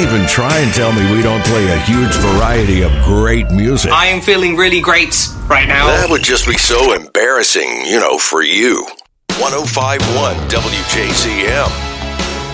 even try and tell me we don't play a huge variety of great music. I am feeling really great right now. That would just be so embarrassing, for you. 105.1 WJZM.